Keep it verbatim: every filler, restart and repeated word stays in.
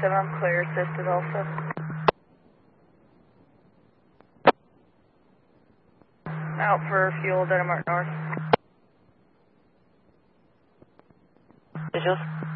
seven, I'm clear, assisted also. Out for fuel, Denmark North. Visuals.